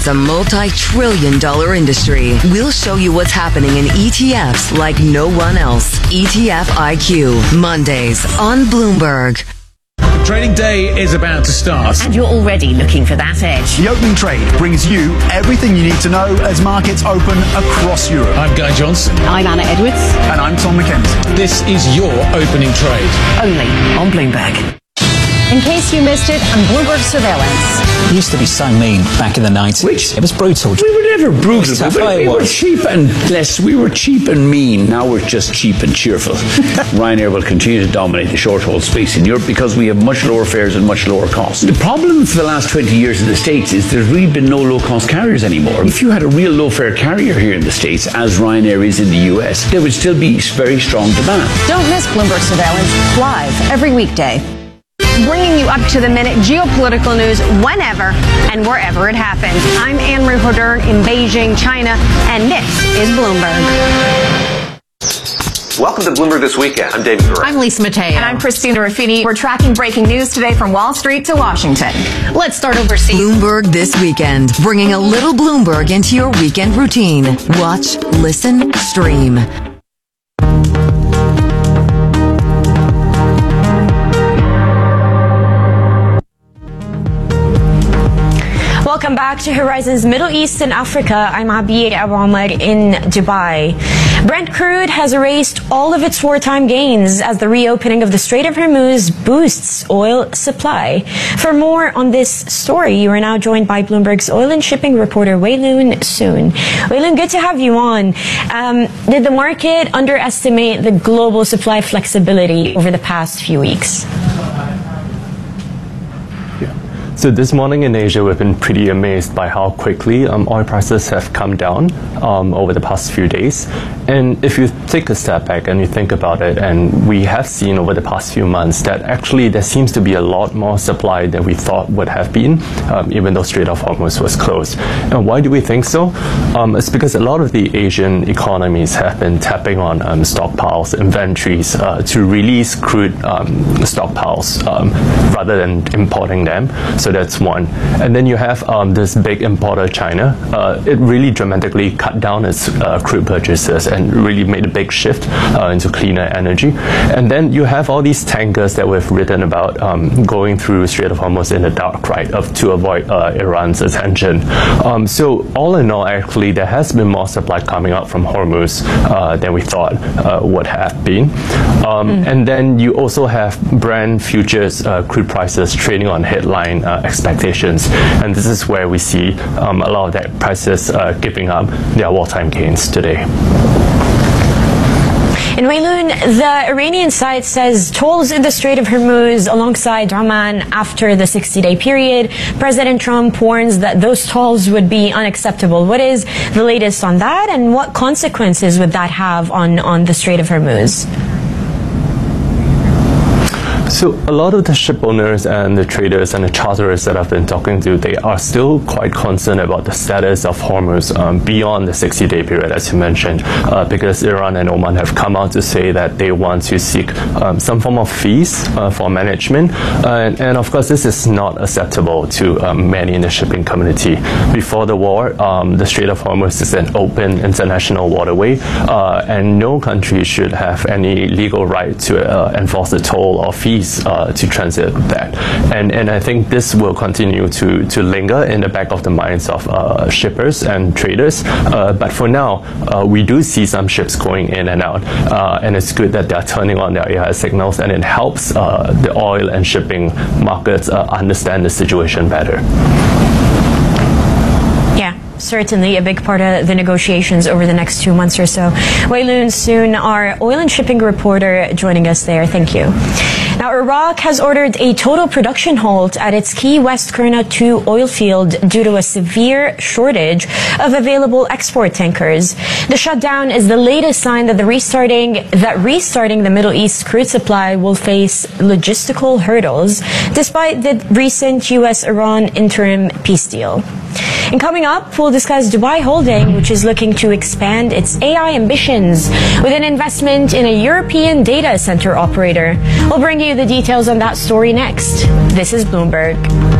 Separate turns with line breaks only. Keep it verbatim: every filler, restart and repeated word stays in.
a multi-trillion dollar industry. We'll show you what's happening in E T Fs like no one else. E T F I Q, Mondays on Bloomberg.
Trading day is about to start.
And you're already looking for that edge.
The opening trade brings you everything you need to know as markets open across Europe.
I'm Guy Johnson.
I'm Anna Edwards.
And I'm Tom McKenzie.
This is your opening trade.
Only on Bloomberg. In case you missed it, on Bloomberg Surveillance.
It used to be so mean back in the nineties.
Which,
it was brutal.
We were never brutal.
Tough,
we, we, we were
was.
cheap and less. We were cheap and mean. Now we're just cheap and cheerful. Ryanair will continue to dominate the short-haul space in Europe because we have much lower fares and much lower costs. The problem for the last twenty years in the States is there's really been no low-cost carriers anymore. If you had a real low-fare carrier here in the States, as Ryanair is in the U S, there would still be very strong demand.
Don't miss Bloomberg Surveillance live every weekday. Bringing you up to the minute geopolitical news whenever and wherever it happens. I'm Anne-Marie Hodern in Beijing, China, and this is Bloomberg.
Welcome to Bloomberg This Weekend. I'm David Gray.
I'm Lisa Mateo.
And I'm Christina Ruffini. We're tracking breaking news today from Wall Street to Washington.
Let's start overseas.
Bloomberg This Weekend, bringing a little Bloomberg into your weekend routine. Watch, listen, stream.
Welcome back to Horizons Middle East and Africa. I'm Abir Abu Omar in Dubai. Brent crude has erased all of its wartime gains as the reopening of the Strait of Hormuz boosts oil supply. For more on this story, you are now joined by Bloomberg's oil and shipping reporter Wei Loon Soon. Wei Loon, good to have you on. Um, did the market underestimate the global supply flexibility over the past few weeks?
So this morning in Asia, we've been pretty amazed by how quickly um, oil prices have come down um, over the past few days. And if you take a step back and you think about it, and we have seen over the past few months that actually there seems to be a lot more supply than we thought would have been, um, even though Strait of Hormuz was closed. And why do we think so? Um, it's because a lot of the Asian economies have been tapping on um, stockpiles, inventories uh, to release crude um, stockpiles um, rather than importing them. So So that's one. And then you have um, this big importer, China. Uh, it really dramatically cut down its uh, crude purchases and really made a big shift uh, into cleaner energy. And then you have all these tankers that we've written about um, going through Strait of Hormuz in the dark, right, of, to avoid uh, Iran's attention. Um, so all in all, actually, there has been more supply coming out from Hormuz uh, than we thought uh, would have been. Um, mm. And then you also have Brent futures uh, crude prices trading on headline uh, expectations, and this is where we see um, a lot of that prices uh, giving up their wartime gains today.
In Wei Loon, the Iranian side says tolls in the Strait of Hormuz alongside Oman after the sixty-day period. President Trump warns that those tolls would be unacceptable. What is the latest on that, and what consequences would that have on, on the Strait of Hormuz?
So a lot of the ship owners and the traders and the charterers that I've been talking to, they are still quite concerned about the status of Hormuz um, beyond the sixty-day period, as you mentioned, uh, because Iran and Oman have come out to say that they want to seek um, some form of fees uh, for management. Uh, and, and of course, this is not acceptable to um, many in the shipping community. Before the war, um, the Strait of Hormuz is an open international waterway, uh, and no country should have any legal right to uh, enforce a toll or fee Uh, to transit that. And and I think this will continue to, to linger in the back of the minds of uh, shippers and traders. Uh, but for now, uh, we do see some ships going in and out. Uh, and it's good that they're turning on their A I signals, and it helps uh, the oil and shipping markets uh, understand the situation better.
Yeah, certainly a big part of the negotiations over the next two months or so. Wei Loon Soon, our oil and shipping reporter, joining us there. Thank you. Now, Iraq has ordered a total production halt at its Key West Kurna two oil field due to a severe shortage of available export tankers. The shutdown is the latest sign that the restarting that restarting the Middle East crude supply will face logistical hurdles, despite the recent U S Iran interim peace deal. And coming up, we'll discuss Dubai Holding, which is looking to expand its A I ambitions with an investment in a European data center operator. We'll bring you the details on that story next. This is Bloomberg.